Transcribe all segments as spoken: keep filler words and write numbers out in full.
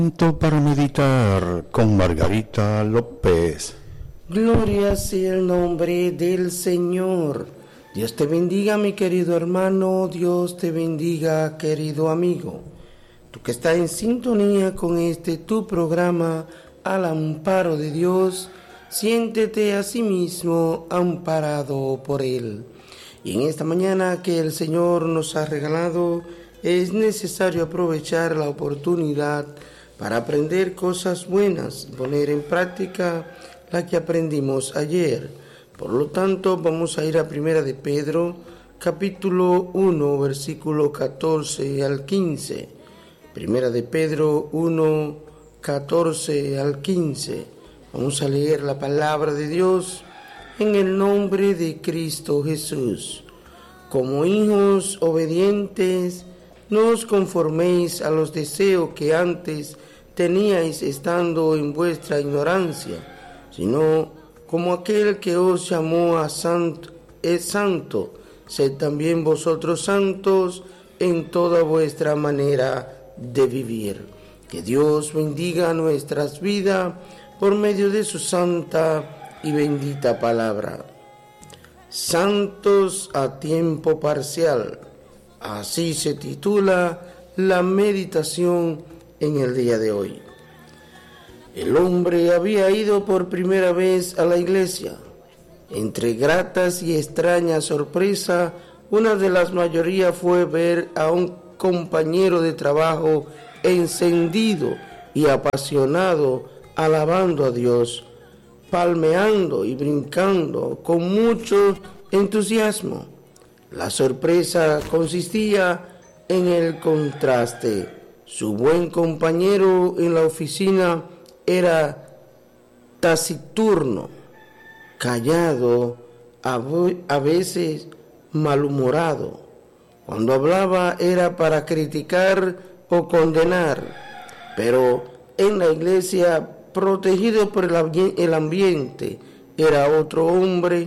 Momento para meditar con Margarita López. Gloria sea el nombre del Señor. Dios te bendiga, mi querido hermano. Dios te bendiga, querido amigo. Tú que estás en sintonía con este tu programa Al Amparo de Dios, siéntete a sí mismo amparado por Él. Y en esta mañana que el Señor nos ha regalado, es necesario aprovechar la oportunidad para aprender cosas buenas y poner en práctica la que aprendimos ayer. Por lo tanto, vamos a ir a Primera de Pedro, capítulo uno, versículo catorce al quince. Primera de Pedro uno, catorce al quince. Vamos a leer la palabra de Dios en el nombre de Cristo Jesús. Como hijos obedientes, no os conforméis a los deseos que antes teníais estando en vuestra ignorancia, sino como aquel que os llamó a santo, es santo, sed también vosotros santos en toda vuestra manera de vivir. Que Dios bendiga nuestras vidas por medio de su santa y bendita palabra. Santos a tiempo parcial. Así se titula la meditación en el día de hoy. El hombre había ido por primera vez a la iglesia. Entre gratas y extrañas sorpresas, una de las mayorías fue ver a un compañero de trabajo encendido y apasionado, alabando a Dios, palmeando y brincando con mucho entusiasmo. La sorpresa consistía en el contraste. Su buen compañero en la oficina era taciturno, callado, a veces malhumorado. Cuando hablaba era para criticar o condenar, pero en la iglesia, protegido por el ambiente, era otro hombre.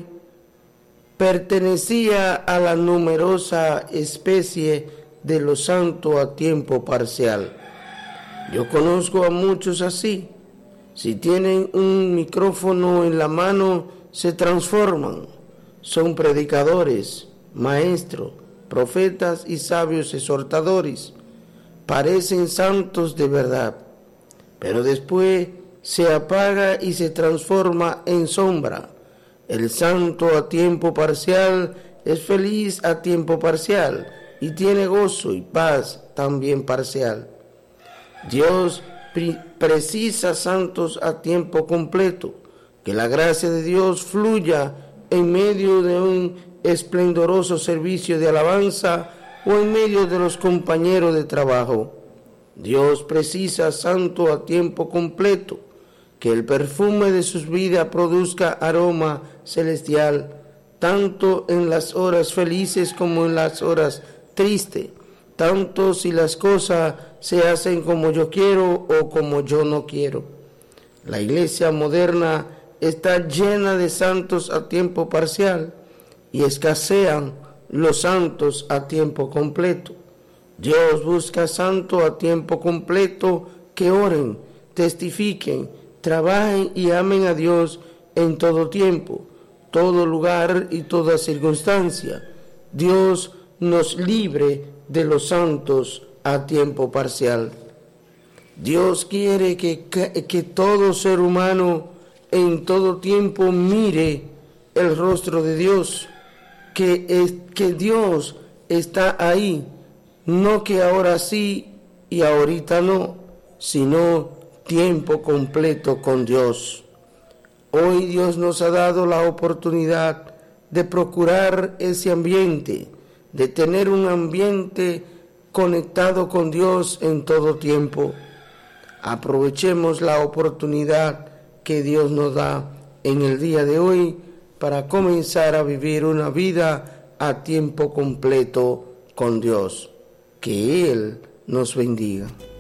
Pertenecía a la numerosa especie de los santos a tiempo parcial. Yo conozco a muchos así. Si tienen un micrófono en la mano, se transforman. Son predicadores, maestros, profetas y sabios exhortadores. Parecen santos de verdad, pero después se apaga y se transforma en sombra. El santo a tiempo parcial es feliz a tiempo parcial y tiene gozo y paz también parcial. Dios pre- precisa santos a tiempo completo, que la gracia de Dios fluya en medio de un esplendoroso servicio de alabanza o en medio de los compañeros de trabajo. Dios precisa santo a tiempo completo, que el perfume de sus vidas produzca aroma celestial, tanto en las horas felices como en las horas triste, tanto si las cosas se hacen como yo quiero o como yo no quiero. La iglesia moderna está llena de santos a tiempo parcial y escasean los santos a tiempo completo. Dios busca santos a tiempo completo que oren, testifiquen, trabajen y amen a Dios en todo tiempo, todo lugar y toda circunstancia. Dios nos libre de los santos a tiempo parcial. Dios quiere que, que, que todo ser humano en todo tiempo mire el rostro de Dios, que, es, que Dios está ahí, no que ahora sí y ahorita no, sino tiempo completo con Dios. Hoy Dios nos ha dado la oportunidad de procurar ese ambiente, de tener un ambiente conectado con Dios en todo tiempo. Aprovechemos la oportunidad que Dios nos da en el día de hoy para comenzar a vivir una vida a tiempo completo con Dios. Que Él nos bendiga.